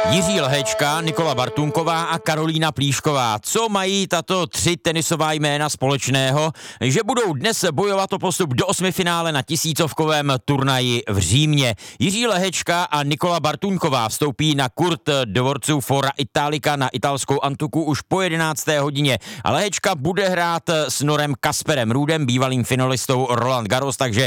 Jiří Lehečka, Nikola Bartůnková a Karolína Plíšková. Co mají tato tři tenisová jména společného? Že budou dnes bojovat o postup do osmifinále na tisícovkovém turnaji v Římě. Jiří Lehečka a Nikola Bartůnková vstoupí na kurt dvorců Fora Italica na italskou Antuku už po 11. hodině. A Lehečka bude hrát s Norem Kasperem Ruudem, bývalým finalistou Roland Garros, takže